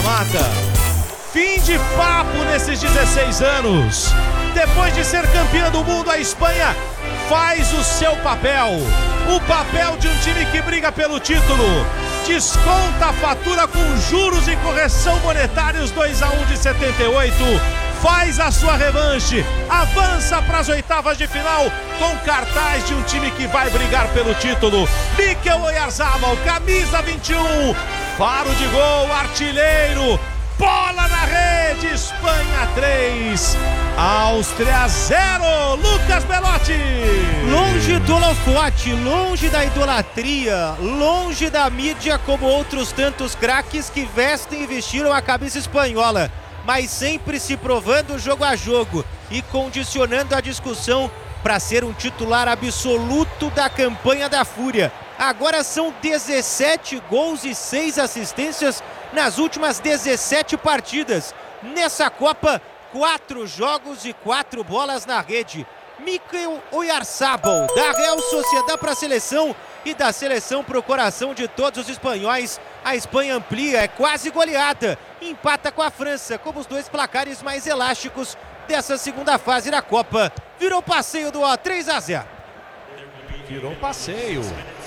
mata-mata. Fim de papo nesses 16 anos. Depois de ser campeã do mundo, a Espanha faz o seu papel. O papel de um time que briga pelo título. Desconta a fatura com juros e correção monetários 2-1 de 78. Faz a sua revanche. Avança para as oitavas de final com cartaz de um time que vai brigar pelo título. Mikel Oyarzabal, camisa 21. Faro de gol, artilheiro. Bola na rede, Espanha 3, Áustria 0, Lucas Belotti. Longe do holofote, longe da idolatria, longe da mídia como outros tantos craques que vestem e vestiram a camisa espanhola, mas sempre se provando jogo a jogo e condicionando a discussão para ser um titular absoluto da campanha da Fúria. Agora são 17 gols e 6 assistências nas últimas 17 partidas. Nessa Copa, 4 jogos e 4 bolas na rede. Mikel Oyarzabal, da Real Sociedad para a seleção e da seleção para o coração de todos os espanhóis. A Espanha amplia, é quase goleada. Empata com a França, como os dois placares mais elásticos dessa segunda fase da Copa. Virou passeio do 3-0. Virou passeio.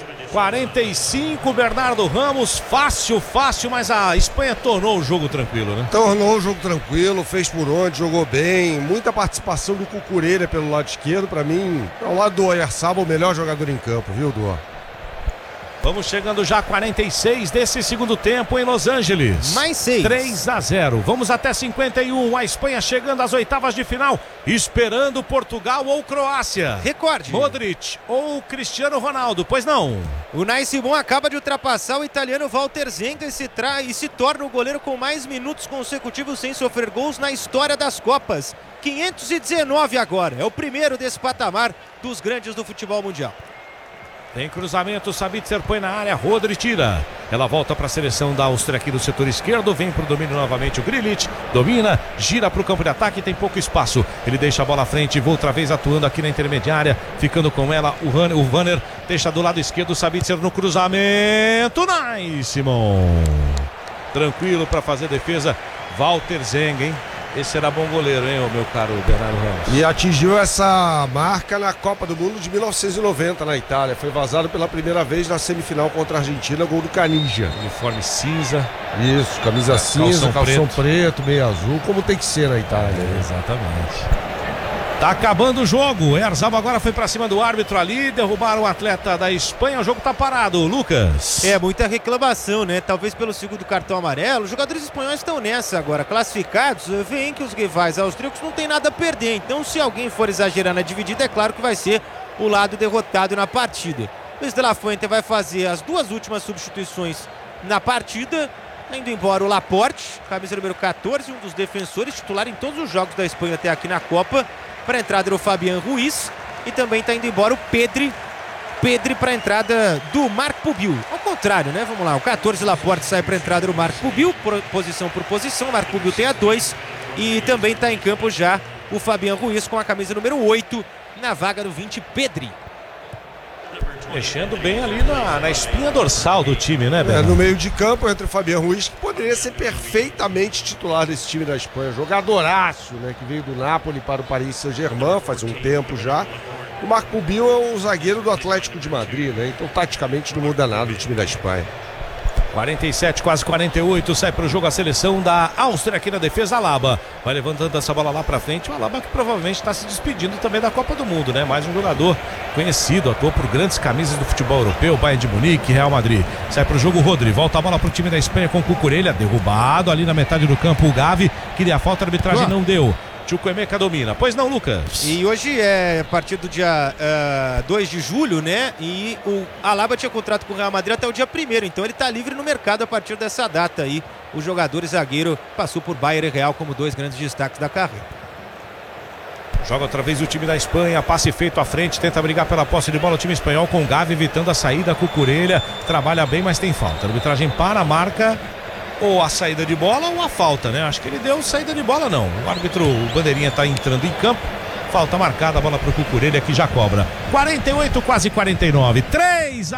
45, Bernardo Ramos, fácil, mas a Espanha tornou o jogo tranquilo, né? Tornou o jogo tranquilo, fez por onde, jogou bem, muita participação do Cucurella pelo lado esquerdo, pra mim, ao lado do Oyarzabal, o melhor jogador em campo, viu, Duó? Vamos chegando já a 46 desse segundo tempo em Los Angeles. Mais 6. 3-0. Vamos até 51. A Espanha chegando às oitavas de final, esperando Portugal ou Croácia. Recorde. Modric ou Cristiano Ronaldo, pois não. O Unai Simon acaba de ultrapassar o italiano Walter Zenga e se torna o goleiro com mais minutos consecutivos sem sofrer gols na história das Copas. 519 agora. É o primeiro desse patamar dos grandes do futebol mundial. Tem cruzamento, Sabitzer põe na área, Rodri tira. Ela volta para a seleção da Áustria aqui do setor esquerdo, vem para o domínio novamente o Grilic, domina, gira para o campo de ataque, tem pouco espaço. Ele deixa a bola à frente, outra vez atuando aqui na intermediária, ficando com ela o Vanner, deixa do lado esquerdo o Sabitzer no cruzamento, Simon. Tranquilo para fazer defesa, Walter Zenga, hein? Esse era bom goleiro, hein, meu caro Bernardo Ramos. E atingiu essa marca na Copa do Mundo de 1990 na Itália. Foi vazado pela primeira vez na semifinal contra a Argentina, gol do Canija. Uniforme cinza. Isso, camisa cinza, calção preto, meio azul, como tem que ser na Itália. Exatamente. Tá acabando o jogo. Oyarzabal agora foi pra cima do árbitro ali, derrubaram o atleta da Espanha. O jogo tá parado, Lucas. É, muita reclamação, né? Talvez pelo segundo cartão amarelo. Os jogadores espanhóis estão nessa agora. Classificados, veem que os rivais austríacos não tem nada a perder. Então, se alguém for exagerar na dividida, é claro que vai ser o lado derrotado na partida. Luiz de la Fuente vai fazer as duas últimas substituições na partida. Indo embora o Laporte, camisa número 14, um dos defensores, titular em todos os jogos da Espanha até aqui na Copa. Para a entrada o Fabián Ruiz e também está indo embora o Pedri para a entrada do Marc Pubil. Ao contrário, né? Vamos lá, o 14 Laporte sai para a entrada do Marc Pubil, posição por posição. O Marc Pubil tem a 2 e também está em campo já o Fabián Ruiz com a camisa número 8 na vaga do 20, Pedri. Mexendo bem ali na espinha dorsal do time, né, Bernardo? No meio de campo entre o Fabián Ruiz, que poderia ser perfeitamente titular desse time da Espanha. Jogadoraço, né? Que veio do Napoli para o Paris Saint-Germain faz um tempo já. O Marc Pubil é o zagueiro do Atlético de Madrid, né? Então, taticamente, não muda nada o time da Espanha. 47, quase 48, sai para o jogo a seleção da Áustria aqui na defesa, Alaba. Vai levantando essa bola lá para frente, o Alaba que provavelmente está se despedindo também da Copa do Mundo, né? Mais um jogador conhecido, atuou por grandes camisas do futebol europeu, Bayern de Munique, Real Madrid. Sai para o jogo Rodri, volta a bola para o time da Espanha com o Cucurella, derrubado ali na metade do campo o Gavi, queria a falta, a arbitragem não deu. Chukwuemeka domina. Pois não, Lucas? E hoje é a partir do dia 2 de julho, né? E o Alaba tinha contrato com o Real Madrid até o dia 1º, então ele está livre no mercado a partir dessa data aí. O jogador e zagueiro passou por Bayern e Real como dois grandes destaques da carreira. Joga outra vez o time da Espanha, passe feito à frente, tenta brigar pela posse de bola o time espanhol com o Gavi evitando a saída, Cucurella trabalha bem, mas tem falta. A arbitragem para a marca ou a saída de bola ou a falta, né? Acho que ele deu saída de bola, não. O árbitro, o bandeirinha está entrando em campo. Falta marcada, a bola para o Cucurella que já cobra. 48, quase 49. 3